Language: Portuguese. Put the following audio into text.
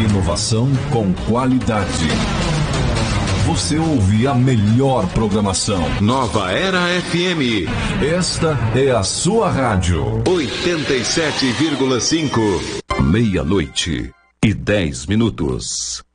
Inovação com qualidade. Você ouve a melhor programação. Nova Era FM. Esta é a sua rádio. 87,5. 00:10.